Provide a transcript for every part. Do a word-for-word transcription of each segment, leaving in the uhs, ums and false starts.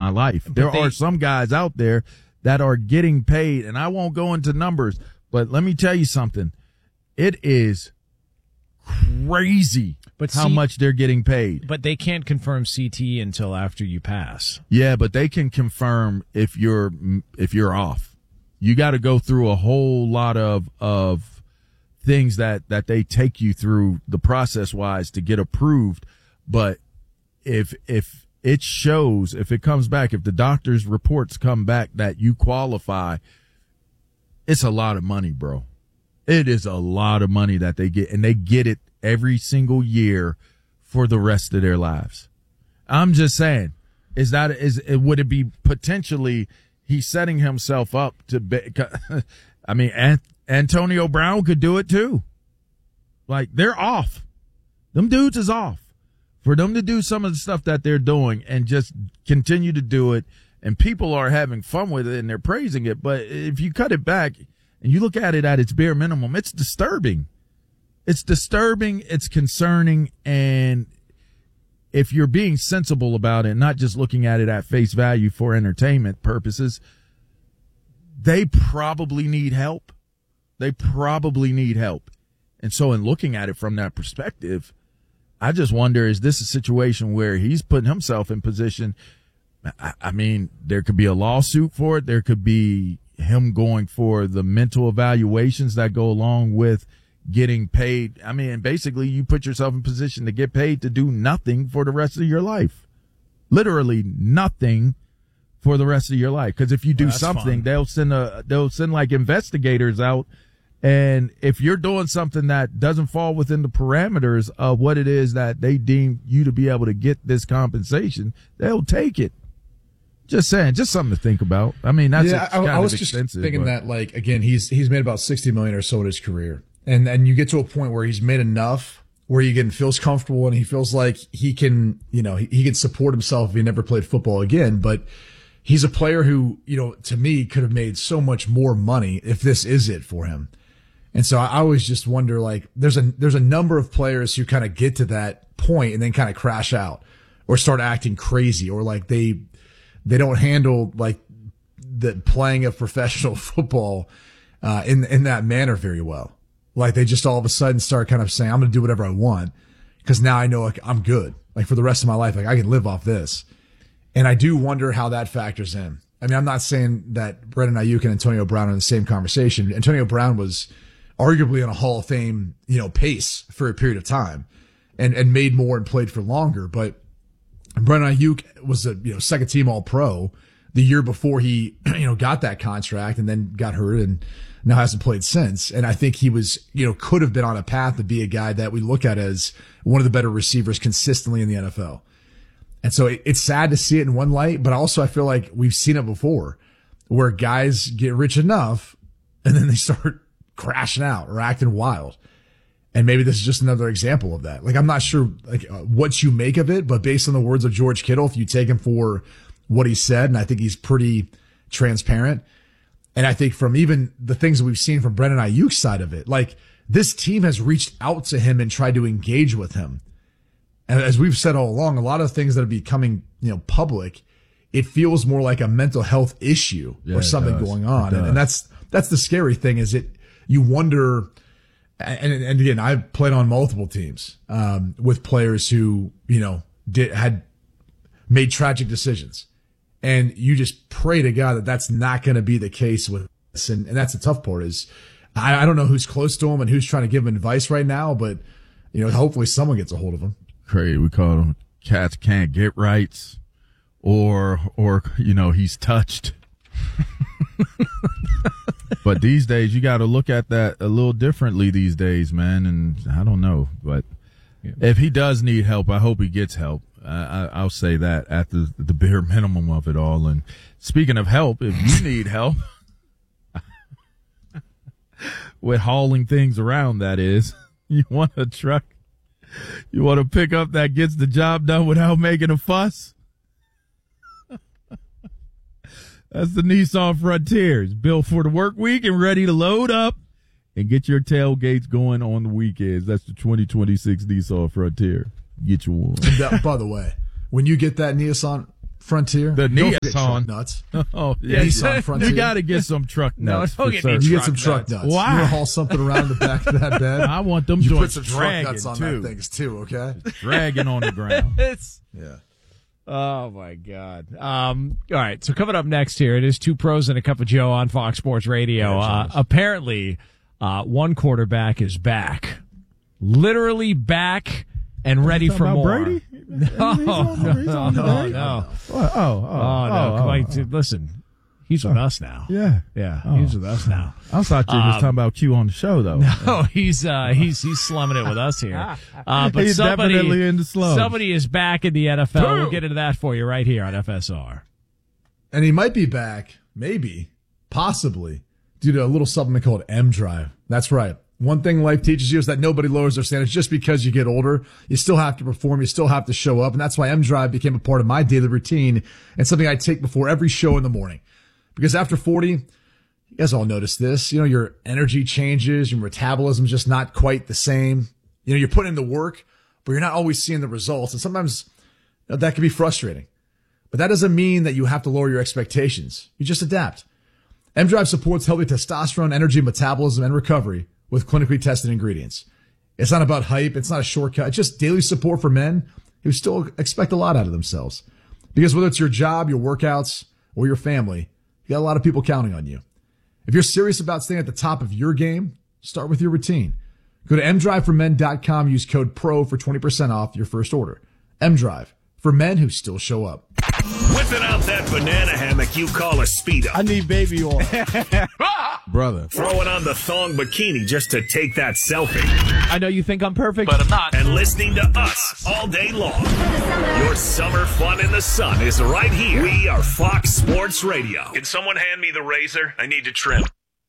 my life. But there they, are some guys out there that are getting paid, and I won't go into numbers, but let me tell you something. It is crazy but how C- much they're getting paid. But they can't confirm C T until after you pass. Yeah, but they can confirm if you're if you're off. You got to go through a whole lot of of things that, that they take you through the process-wise to get approved. But if if it shows, if it comes back, if the doctor's reports come back that you qualify, it's a lot of money, bro. It is a lot of money that they get, and they get it every single year for the rest of their lives. I'm just saying, is that is would it be potentially he's setting himself up to be, I mean, Antonio Brown could do it too. Like, they're off. Them dudes is off. For them to do some of the stuff that they're doing and just continue to do it, and people are having fun with it and they're praising it. But if you cut it back and you look at it at its bare minimum, it's disturbing. It's disturbing. It's concerning. And if you're being sensible about it, not just looking at it at face value for entertainment purposes, they probably need help. They probably need help. And so in looking at it from that perspective, I just wonder, is this a situation where he's putting himself in position? I, I mean, there could be a lawsuit for it. There could be him going for the mental evaluations that go along with getting paid. I mean, basically you put yourself in position to get paid to do nothing for the rest of your life. Literally nothing for the rest of your life. Because if you do well, something, fun. they'll send a, they'll send like investigators out. And if you're doing something that doesn't fall within the parameters of what it is that they deem you to be able to get this compensation, they'll take it. Just saying, just something to think about. I mean, that's yeah. I, I was just thinking but. that, like, again, he's he's made about sixty million or so in his career, and and you get to a point where he's made enough where he again feels comfortable and he feels like he can, you know, he, he can support himself if he never played football again, but. He's a player who, you know, to me could have made so much more money if this is it for him. And so I always just wonder, like, there's a there's a number of players who kind of get to that point and then kind of crash out or start acting crazy, or like they they don't handle like the playing of professional football uh, in in that manner very well. Like they just all of a sudden start kind of saying, I'm going to do whatever I want because now I know like I'm good. Like for the rest of my life, like I can live off this. And I do wonder how that factors in. I mean, I'm not saying that Brandon Ayuk and Antonio Brown are in the same conversation. Antonio Brown was arguably on a Hall of Fame, you know, pace for a period of time and, and made more and played for longer. But Brandon Ayuk was a, you know, second team All Pro the year before he, you know, got that contract and then got hurt and now hasn't played since. And I think he was, you know, could have been on a path to be a guy that we look at as one of the better receivers consistently in the N F L. And so it, it's sad to see it in one light, but also I feel like we've seen it before where guys get rich enough and then they start crashing out or acting wild. And maybe this is just another example of that. Like, I'm not sure like uh, what you make of it, but based on the words of George Kittle, if you take him for what he said, and I think he's pretty transparent. And I think from even the things that we've seen from Brandon Ayuk's side of it, like this team has reached out to him and tried to engage with him. And as we've said all along, a lot of things that are becoming, you know, public, it feels more like a mental health issue yeah, or something going on. And, and that's, that's the scary thing is it, you wonder, and, and again, I've played on multiple teams, um, with players who, you know, did, had made tragic decisions. And you just pray to God that that's not going to be the case with us. And, and that's the tough part is I, I don't know who's close to him and who's trying to give him advice right now, but, you know, hopefully someone gets a hold of him. Crazy. We call them cats can't get rights or, or, you know, he's touched. But these days you got to look at that a little differently these days, man. And I don't know, but yeah. If he does need help, I hope he gets help. Uh, I, I'll say that at the, the bare minimum of it all. And speaking of help, if you need help with hauling things around, that is, you want a truck. You want to pick up that gets the job done without making a fuss? That's the Nissan Frontier. It's built for the work week and ready to load up and get your tailgates going on the weekends. That's the twenty twenty-six Nissan Frontier. Get you one. That, by the way, when you get that Nissan, Frontier. The Don't forget Nissan. truck nuts. Oh, yeah. Nissan Frontier. You got to get some truck No, nuts. don't for get certain. me You truck get some truck nuts. nuts. Why? You want to haul something around the back of that bed? I want them You put joints some truck dragging, nuts on too. that things too, okay? Dragging on the ground. It's Yeah. Oh my God. Um, all right. So coming up next here, it is Two Pros and a Cup of Joe on Fox Sports Radio. Uh, apparently, uh, one quarterback is back, literally back and ready for About more. Brady? No, no, no, no, no. Oh, oh, oh, Oh, no. oh, Quite, oh. Listen, he's with us now. Yeah. Yeah, Oh. he's with us now. I thought you were just Um, talking about Q on the show, though. Oh, he's uh, he's he's slumming it with us here. Uh, but He's somebody, definitely in the slums. somebody is back in the N F L. Boom. We'll get into that for you right here on F S R. And he might be back, maybe, possibly, due to a little supplement called M Drive. That's right. One thing life teaches you is that nobody lowers their standards just because you get older. You still have to perform. You still have to show up. And that's why M Drive became a part of my daily routine and something I take before every show in the morning. Because after forty, you guys all notice this, you know, your energy changes, your metabolism's just not quite the same. You know, you're putting in the work, but you're not always seeing the results. And sometimes you know, that can be frustrating. But that doesn't mean that you have to lower your expectations. You just adapt. M Drive supports healthy testosterone, energy, metabolism, and recovery with clinically tested ingredients. It's not about hype. It's not a shortcut. It's just daily support for men who still expect a lot out of themselves. Because whether it's your job, your workouts, or your family, you got a lot of people counting on you. If you're serious about staying at the top of your game, start with your routine. Go to m drive for men dot com. Use code PRO for twenty percent off your first order. M-Drive, for men who still show up. Whipping out that banana hammock you call a Speedo. I need baby oil. Brother. Throwing on the thong bikini just to take that selfie. I know you think I'm perfect, but I'm not. And listening to us all day long. Your summer fun in the sun is right here. We are Fox Sports Radio. Can someone hand me the razor? I need to trim.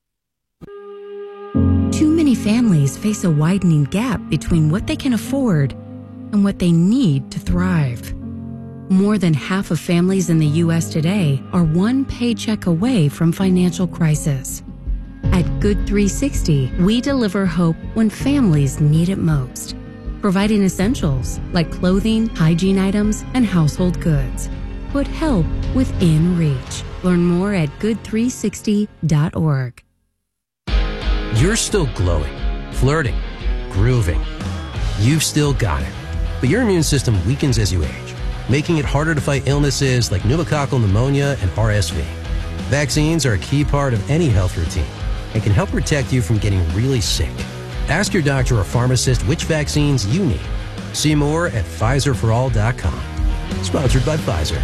Too many families face a widening gap between what they can afford and what they need to thrive. More than half of families in the U S today are one paycheck away from financial crisis. At Good three sixty, we deliver hope when families need it most, providing essentials like clothing, hygiene items, and household goods. Put help within reach. Learn more at good three sixty dot org. You're still glowing, flirting, grooving. You've still got it. But your immune system weakens as you age, making it harder to fight illnesses like pneumococcal pneumonia and R S V. Vaccines are a key part of any health routine and can help protect you from getting really sick. Ask your doctor or pharmacist which vaccines you need. See more at Pfizer for all dot com. Sponsored by Pfizer.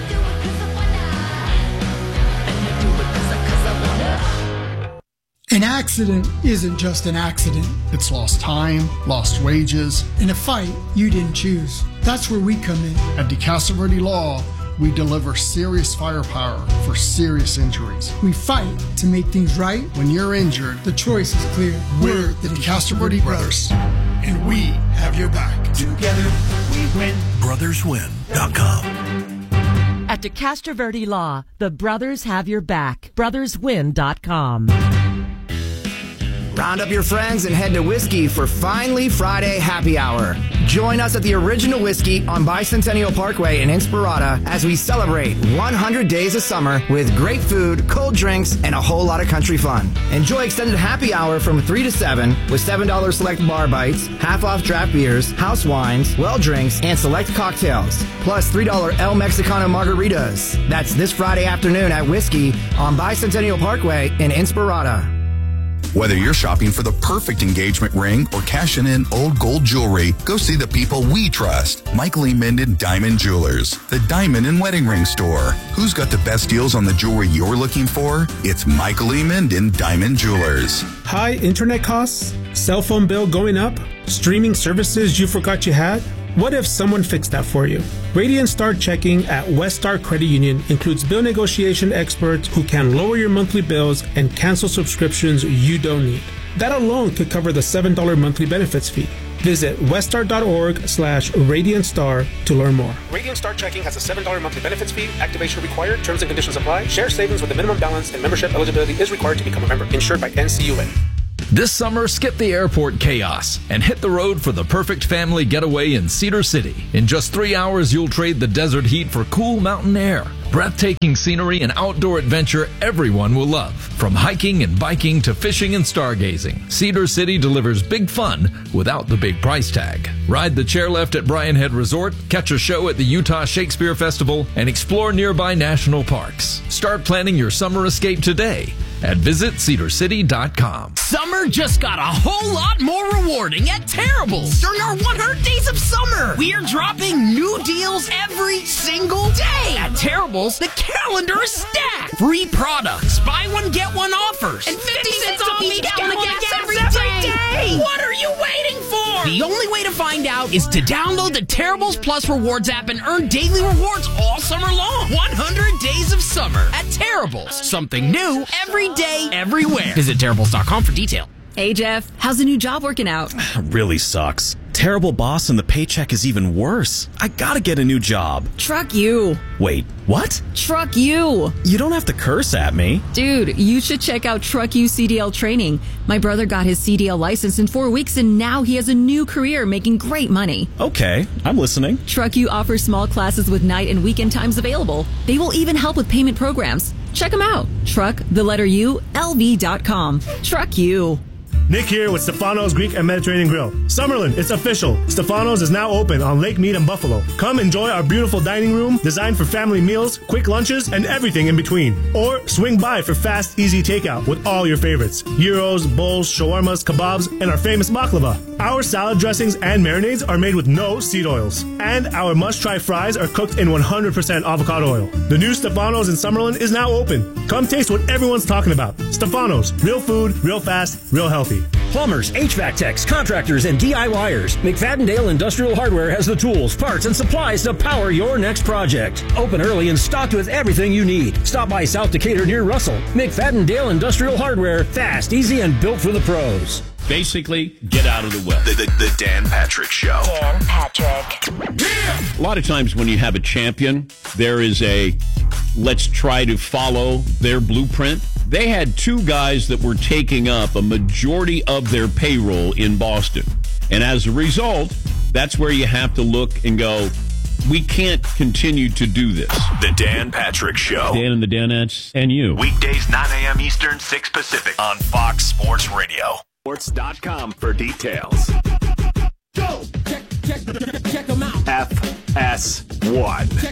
An accident isn't just an accident. It's lost time, lost wages, and a fight you didn't choose. That's where we come in. At DeCastro Verde Law, we deliver serious firepower for serious injuries. We fight to make things right. When you're injured, the choice is clear. We're the DeCastro Verde Brothers, and we have your back. Together, we win. brothers win dot com. At DeCastro Verde Law, the brothers have your back. brothers win dot com. Round up your friends and head to Whiskey for Finally Friday Happy Hour. Join us at the Original Whiskey on Bicentennial Parkway in Inspirata as we celebrate one hundred days of summer with great food, cold drinks, and a whole lot of country fun. Enjoy extended happy hour from three to seven with seven dollars select bar bites, half off draft beers, house wines, well drinks, and select cocktails, plus three dollars El Mexicano margaritas. That's this Friday afternoon at Whiskey on Bicentennial Parkway in Inspirata. Whether you're shopping for the perfect engagement ring or cashing in old gold jewelry, go see the people we trust. Michael E. Minden Diamond Jewelers, the diamond and wedding ring store. Who's got the best deals on the jewelry you're looking for? It's Michael E. Minden Diamond Jewelers. High internet costs? Cell phone bill going up? Streaming services you forgot you had? What if someone fixed that for you? Radiant Star Checking at Westar Credit Union includes bill negotiation experts who can lower your monthly bills and cancel subscriptions you don't need. That alone could cover the seven dollars monthly benefits fee. Visit westar.org slash Radiant Star to learn more. Radiant Star Checking has a seven dollars monthly benefits fee. Activation required. Terms and conditions apply. Share savings with a minimum balance and membership eligibility is required to become a member. Insured by N C U A. This summer, skip the airport chaos and hit the road for the perfect family getaway in Cedar City. In just three hours, you'll trade the desert heat for cool mountain air. Breathtaking scenery and outdoor adventure everyone will love. From hiking and biking to fishing and stargazing, Cedar City delivers big fun without the big price tag. Ride the chairlift at Bryan Head Resort, catch a show at the Utah Shakespeare Festival, and explore nearby national parks. Start planning your summer escape today at visit cedar city dot com. Summer just got a whole lot more rewarding at Terrible's during our one hundred days of summer. We're dropping new deals every single day. At Terrible's, the calendar is stacked. Free products, buy one, get one offers, and fifty cents off each gallon of gas every day. What are you waiting for? The only way to find out is to download the Terrible's Plus Rewards app and earn daily rewards all summer long. one hundred days of summer at Terrible's. Something new every day, everywhere. Visit terribles dot com for detail. Hey, Jeff, how's the new job working out? Really sucks. Terrible boss and the paycheck is even worse. I gotta get a new job. Truck you. Wait, what? Truck you. You don't have to curse at me. Dude, you should check out Truck You C D L training. My brother got his C D L license in four weeks and now he has a new career making great money. Okay, I'm listening. Truck You offers small classes with night and weekend times available. They will even help with payment programs. Check them out. Truck, the letter U, L V dot com. Truck You. Nick here with Stefano's Greek and Mediterranean Grill. Summerlin, it's official. Stefano's is now open on Lake Mead and Buffalo. Come enjoy our beautiful dining room designed for family meals, quick lunches, and everything in between. Or swing by for fast, easy takeout with all your favorites. Gyros, bowls, shawarmas, kebabs, and our famous baklava. Our salad dressings and marinades are made with no seed oils. And our must-try fries are cooked in one hundred percent avocado oil. The new Stefano's in Summerlin is now open. Come taste what everyone's talking about. Stefano's, real food, real fast, real healthy. Plumbers, H V A C techs, contractors, and DIYers. McFadden-Dale Industrial Hardware has the tools, parts, and supplies to power your next project. Open early and stocked with everything you need. Stop by South Decatur near Russell. McFadden-Dale Industrial Hardware. Fast, easy, and built for the pros. Basically, get out of the way. The, the, the Dan Patrick Show. Dan Patrick. A lot of times when you have a champion, there is a let's try to follow their blueprint. They had two guys that were taking up a majority of their payroll in Boston. And as a result, that's where you have to look and go, we can't continue to do this. The Dan Patrick Show. Dan and the Danettes and you. Weekdays, nine a.m. Eastern, six Pacific on Fox Sports Radio. Sports dot com for details. Go! Check, check, check them out. F S one.